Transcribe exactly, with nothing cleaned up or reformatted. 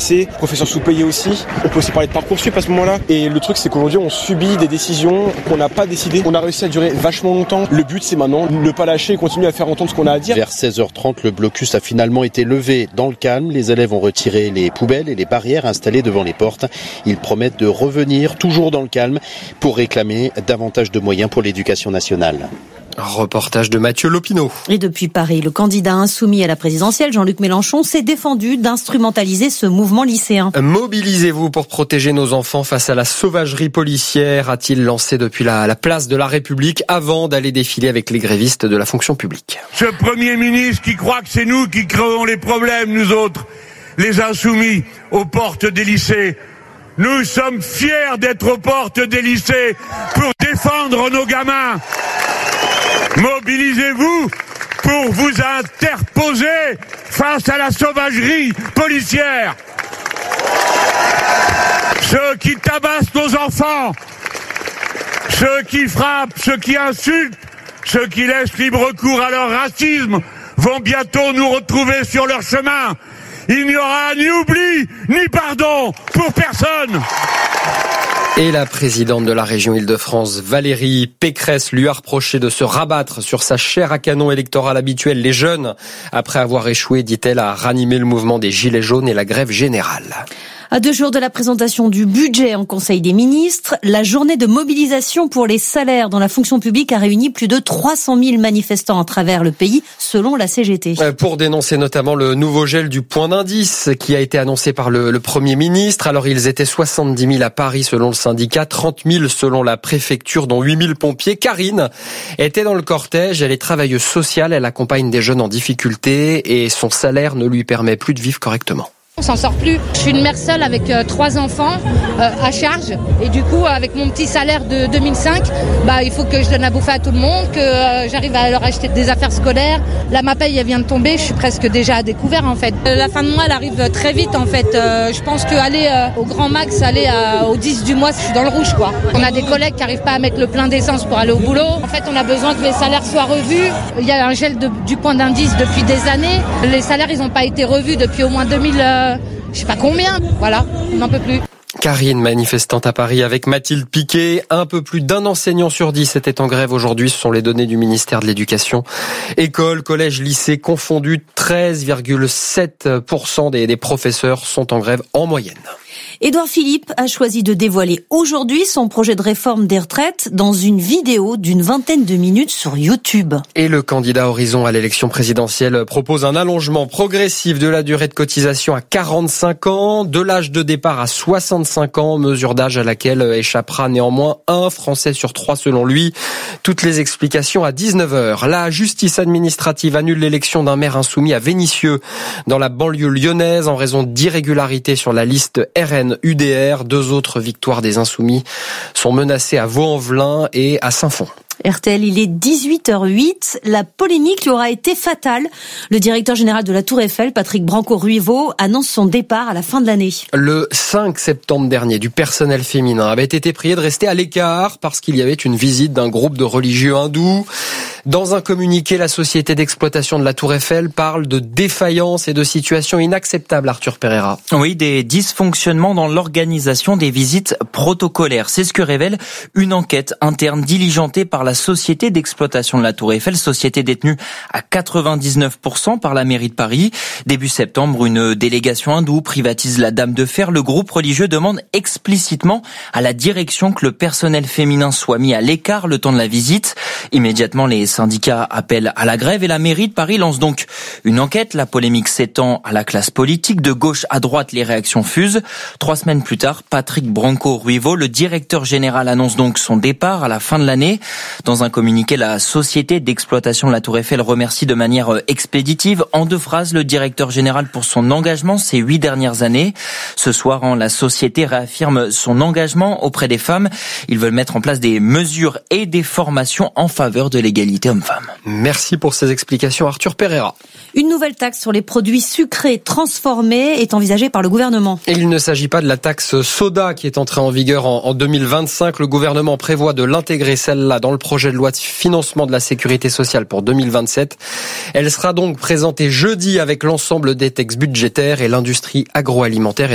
lycée, professeurs sous-payés aussi. On peut aussi parler de Parcoursup à ce moment-là. Et le truc, c'est qu'aujourd'hui, on subit des décisions qu'on n'a pas décidées. On a réussi à durer vachement longtemps. Le but, c'est maintenant ne pas lâcher et continuer à faire entendre ce qu'on a à dire. Vers seize heures trente, le blocus a finalement été levé dans le calme. Les élèves ont retiré les poubelles et les barrières installées devant les portes. Ils promettent de revenir toujours dans le calme pour réclamer davantage de moyens pour l'éducation nationale. Reportage de Mathieu Lopineau. Et depuis Paris, le candidat insoumis à la présidentielle, Jean-Luc Mélenchon, s'est défendu d'instrumentaliser ce mouvement lycéen. Mobilisez-vous pour protéger nos enfants face à la sauvagerie policière, a-t-il lancé depuis la, la place de la République avant d'aller défiler avec les grévistes de la fonction publique. Ce Premier ministre qui croit que c'est nous qui créons les problèmes, nous autres, les insoumis, aux portes des lycées. Nous sommes fiers d'être aux portes des lycées pour défendre nos gamins. Mobilisez-vous pour vous interposer face à la sauvagerie policière. Ceux qui tabassent nos enfants, ceux qui frappent, ceux qui insultent, ceux qui laissent libre cours à leur racisme vont bientôt nous retrouver sur leur chemin. Il n'y aura ni oubli, ni pardon pour personne. Et la présidente de la région Île-de-France, Valérie Pécresse, lui a reproché de se rabattre sur sa chair à canon électorale habituelle, les jeunes, après avoir échoué, dit-elle, à ranimer le mouvement des Gilets jaunes et la grève générale. À deux jours de la présentation du budget en Conseil des ministres, la journée de mobilisation pour les salaires dans la fonction publique a réuni plus de trois cent mille manifestants à travers le pays, selon la C G T. Pour dénoncer notamment le nouveau gel du point d'indice qui a été annoncé par le, le Premier ministre. Alors ils étaient soixante-dix mille à Paris selon le syndicat, trente mille selon la préfecture, dont huit mille pompiers. Karine était dans le cortège, elle est travailleuse sociale, elle accompagne des jeunes en difficulté et son salaire ne lui permet plus de vivre correctement. On s'en sort plus. Je suis une mère seule avec euh, trois enfants euh, à charge et du coup avec mon petit salaire de deux mille cinq, bah il faut que je donne à bouffer à tout le monde, que euh, j'arrive à leur acheter des affaires scolaires. Là ma paye elle vient de tomber, je suis presque déjà à découvert en fait. Euh, la fin de mois elle arrive très vite en fait. Euh, je pense qu'aller euh, au grand max, aller à, au dix du mois, je suis dans le rouge quoi. On a des collègues qui n'arrivent pas à mettre le plein d'essence pour aller au boulot. En fait on a besoin que les salaires soient revus. Il y a un gel de, du point d'indice depuis des années. Les salaires ils n'ont pas été revus depuis au moins deux mille. Euh, Je sais pas combien, voilà, on n'en peut plus. Karine, manifestante à Paris avec Mathilde Piquet. Un peu plus d'un enseignant sur dix était en grève aujourd'hui. Ce sont les données du ministère de l'Éducation. Écoles, collèges, lycées confondus, treize virgule sept pour cent des, des professeurs sont en grève en moyenne. Édouard Philippe a choisi de dévoiler aujourd'hui son projet de réforme des retraites dans une vidéo d'une vingtaine de minutes sur YouTube. Et le candidat Horizon à l'élection présidentielle propose un allongement progressif de la durée de cotisation à quarante-cinq ans, de l'âge de départ à soixante-cinq ans, mesure d'âge à laquelle échappera néanmoins un Français sur trois selon lui. Toutes les explications à dix-neuf heures. La justice administrative annule l'élection d'un maire insoumis à Vénissieux, dans la banlieue lyonnaise, en raison d'irrégularités sur la liste R N U D R. Deux autres victoires des Insoumis sont menacées à Vaux-en-Velin et à Saint-Fond. R T L, il est dix-huit heures huit. La polémique lui aura été fatale. Le directeur général de la Tour Eiffel, Patrick Branco-Ruivo, annonce son départ à la fin de l'année. Le cinq septembre dernier, du personnel féminin avait été prié de rester à l'écart parce qu'il y avait une visite d'un groupe de religieux hindous. Dans un communiqué, la société d'exploitation de la Tour Eiffel parle de défaillance et de situation inacceptable, Arthur Pereira. Oui, des dysfonctionnements dans l'organisation des visites protocolaires. C'est ce que révèle une enquête interne diligentée par la société d'exploitation de la Tour Eiffel, société détenue à quatre-vingt-dix-neuf pour cent par la mairie de Paris. Début septembre, une délégation hindoue privatise la Dame de Fer. Le groupe religieux demande explicitement à la direction que le personnel féminin soit mis à l'écart le temps de la visite. Immédiatement, les syndicats appellent à la grève et la mairie de Paris lance donc une enquête. La polémique s'étend à la classe politique. De gauche à droite, les réactions fusent. Trois semaines plus tard, Patrick Branco-Ruivo, le directeur général, annonce donc son départ à la fin de l'année. Dans un communiqué, la société d'exploitation de la Tour Eiffel remercie de manière expéditive, en deux phrases, le directeur général pour son engagement ces huit dernières années. Ce soir, la société réaffirme son engagement auprès des femmes. Ils veulent mettre en place des mesures et des formations en faveur de l'égalité homme-femme. Merci pour ces explications, Arthur Pereira. Une nouvelle taxe sur les produits sucrés transformés est envisagée par le gouvernement. Et il ne s'agit pas de la taxe soda qui est entrée en vigueur en deux mille vingt-cinq. Le gouvernement prévoit de l'intégrer celle-là dans le projet de loi de financement de la sécurité sociale pour deux mille vingt-sept. Elle sera donc présentée jeudi avec l'ensemble des textes budgétaires et l'industrie agroalimentaire